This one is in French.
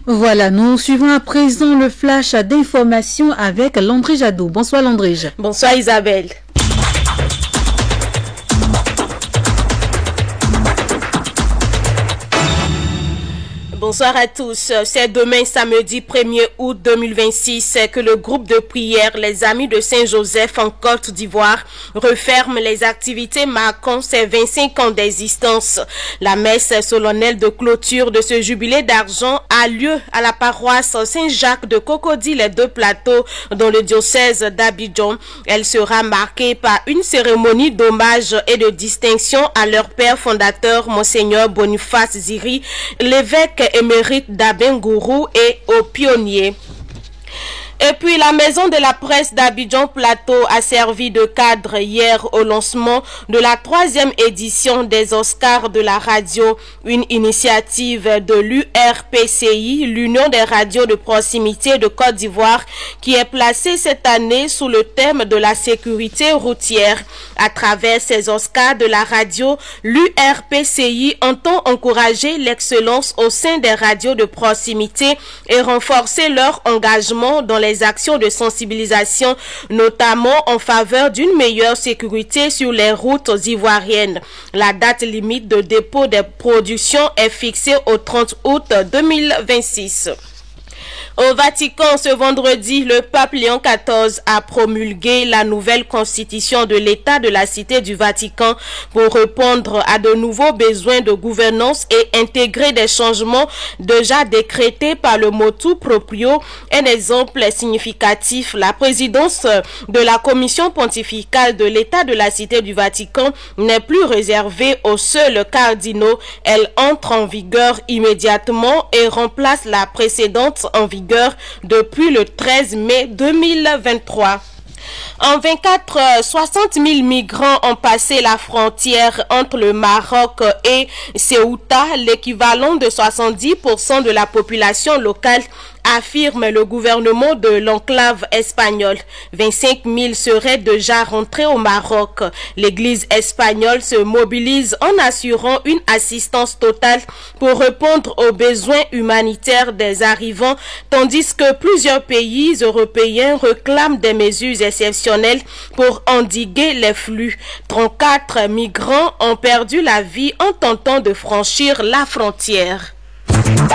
Voilà, nous suivons à présent le flash d'information avec Landry Jadot. Bonsoir Landry. Bonsoir Isabelle. Bonsoir à tous. C'est demain, samedi 1er août 2026, que le groupe de prière Les Amis de Saint-Joseph en Côte d'Ivoire referme les activités marquant ses 25 ans d'existence. La messe solennelle de clôture de ce jubilé d'argent a lieu à la paroisse Saint-Jacques de Cocody, les Deux Plateaux, dans le diocèse d'Abidjan. Elle sera marquée par une cérémonie d'hommage et de distinction à leur père fondateur, Monseigneur Boniface Ziri, l'évêque émérite d'Abengourou et aux pionniers. Et puis la maison de la presse d'Abidjan Plateau a servi de cadre hier au lancement de la 3e édition des Oscars de la radio, une initiative de l'URPCI, l'Union des radios de proximité de Côte d'Ivoire, qui est placée cette année sous le thème de la sécurité routière. À travers ces Oscars de la radio, l'URPCI entend encourager l'excellence au sein des radios de proximité et renforcer leur engagement dans les actions de sensibilisation, notamment en faveur d'une meilleure sécurité sur les routes ivoiriennes. La date limite de dépôt des productions est fixée au 30 août 2026. Au Vatican, ce vendredi, le pape Léon XIV a promulgué la nouvelle constitution de l'État de la Cité du Vatican pour répondre à de nouveaux besoins de gouvernance et intégrer des changements déjà décrétés par le motu proprio. Un exemple significatif, la présidence de la Commission pontificale de l'État de la Cité du Vatican n'est plus réservée aux seuls cardinaux. Elle entre en vigueur immédiatement et remplace la précédente en vigueur depuis le 13 mai 2023. En 24 heures, 60 000 migrants ont passé la frontière entre le Maroc et Ceuta, l'équivalent de 70% de la population locale, affirme le gouvernement de l'enclave espagnole. 25 000 seraient déjà rentrés au Maroc. L'Église espagnole se mobilise en assurant une assistance totale pour répondre aux besoins humanitaires des arrivants, tandis que plusieurs pays européens réclament des mesures exceptionnelles pour endiguer les flux. 34 migrants ont perdu la vie en tentant de franchir la frontière.